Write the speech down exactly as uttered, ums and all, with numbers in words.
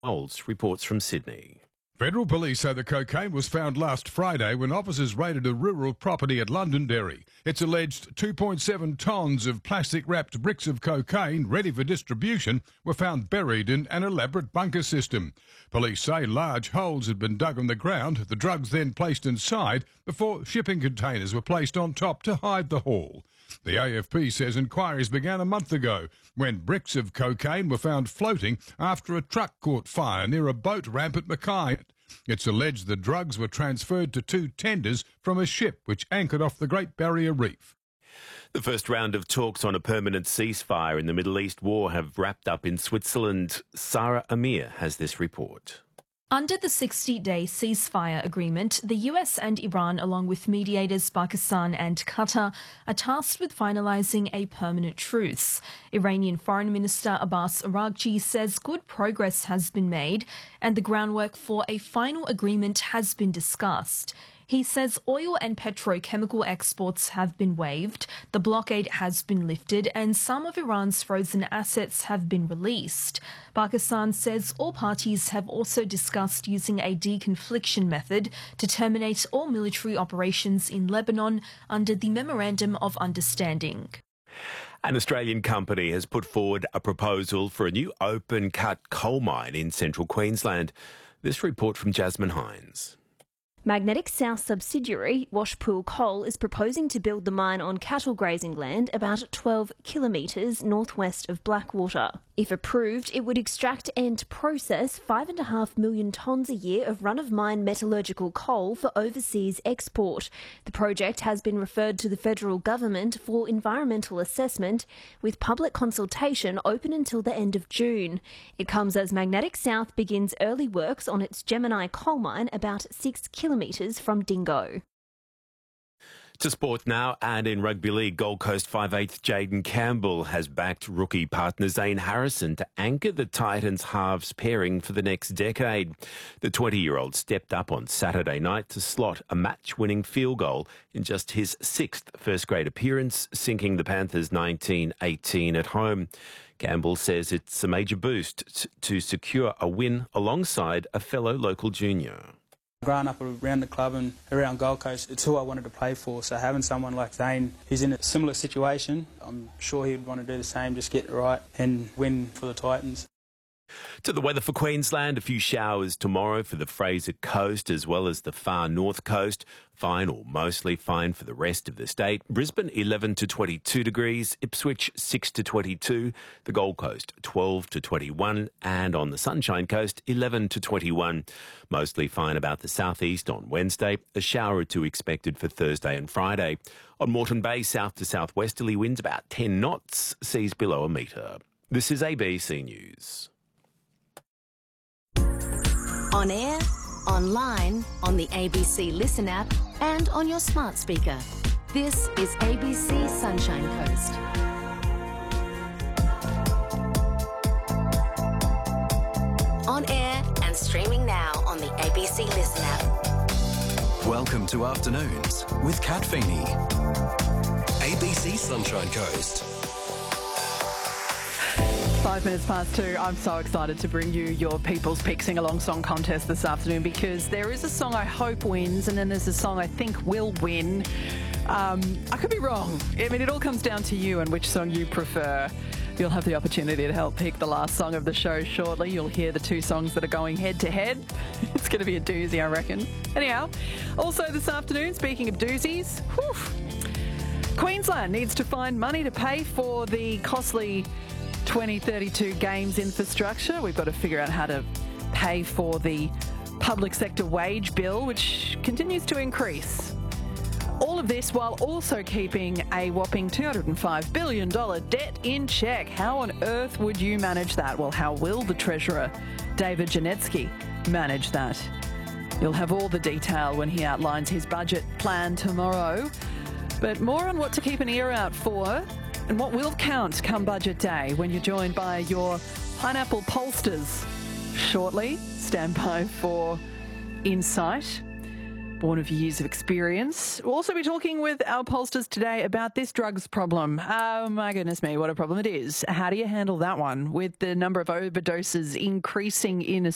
Olds reports from Sydney. Federal police say the cocaine was found last Friday when officers raided a rural property at Londonderry. It's alleged two point seven tonnes of plastic-wrapped bricks of cocaine ready for distribution were found buried in an elaborate bunker system. Police say large holes had been dug on the ground, the drugs then placed inside before shipping containers were placed on top to hide the haul. The A F P says inquiries began a month ago when bricks of cocaine were found floating after a truck caught fire near a boat ramp at Mackay. It's alleged the drugs were transferred to two tenders from a ship which anchored off the Great Barrier Reef. The first round of talks on a permanent ceasefire in the Middle East war have wrapped up in Switzerland. Sarah Amir has this report. Under the sixty-day ceasefire agreement, the U S and Iran, along with mediators Pakistan and Qatar, are tasked with finalising a permanent truce. Iranian Foreign Minister Abbas Araghchi says good progress has been made and the groundwork for a final agreement has been discussed. He says oil and petrochemical exports have been waived, the blockade has been lifted, and some of Iran's frozen assets have been released. Pakistan says all parties have also discussed using a deconfliction method to terminate all military operations in Lebanon under the Memorandum of Understanding. An Australian company has put forward a proposal for a new open-cut coal mine in central Queensland. This report from Jasmine Hines. Magnetic South subsidiary Washpool Coal is proposing to build the mine on cattle grazing land about twelve kilometres northwest of Blackwater. If approved, it would extract and process five point five million tonnes a year of run-of-mine metallurgical coal for overseas export. The project has been referred to the federal government for environmental assessment, with public consultation open until the end of June. It comes as Magnetic South begins early works on its Gemini coal mine about six kilometres from Dingo. To sport now, and in rugby league, Gold Coast five eighth Jaden Campbell has backed rookie partner Zane Harrison to anchor the Titans halves pairing for the next decade. The twenty-year-old stepped up on Saturday night to slot a match-winning field goal in just his sixth first-grade appearance, sinking the Panthers nineteen eighteen at home. Campbell says it's a major boost to secure a win alongside a fellow local junior. Growing up around the club and around Gold Coast, it's who I wanted to play for, so having someone like Zane who's in a similar situation, I'm sure he'd want to do the same, just get it right and win for the Titans. To the weather for Queensland, a few showers tomorrow for the Fraser Coast as well as the far north coast. Fine or mostly fine for the rest of the state. Brisbane eleven to twenty-two degrees, Ipswich six to twenty-two, the Gold Coast twelve to twenty-one, and on the Sunshine Coast eleven to twenty-one. Mostly fine about the southeast on Wednesday, a shower or two expected for Thursday and Friday. On Moreton Bay, south to southwesterly winds about ten knots, seas below a metre. This is A B C News. On air, online, on the A B C Listen app and on your smart speaker. This is A B C Sunshine Coast. On air and streaming now on the A B C Listen app. Welcome to Afternoons with Kat Feeney. A B C Sunshine Coast. Five minutes past two. I'm so excited to bring you your People's Pick Sing-Along Song Contest this afternoon because there is a song I hope wins and then there's a song I think will win. Um, I could be wrong. I mean, it all comes down to you and which song you prefer. You'll have the opportunity to help pick the last song of the show shortly. You'll hear the two songs that are going head-to-head. It's going to be a doozy, I reckon. Anyhow, also this afternoon, speaking of doozies, whew, Queensland needs to find money to pay for the costly twenty thirty-two Games infrastructure. We've got to figure out how to pay for the public sector wage bill, which continues to increase. All of this while also keeping a whopping two hundred five billion dollars debt in check. How on earth would you manage that? Well, how will the Treasurer, David Janetsky, manage that? You'll have all the detail when he outlines his budget plan tomorrow. But more on what to keep an ear out for and what will count come budget day when you're joined by your pineapple pollsters shortly. Stand by for Insight, born of years of experience. We'll also be talking with our pollsters today about this drugs problem. Oh my goodness me, what a problem it is. How do you handle that one with the number of overdoses increasing in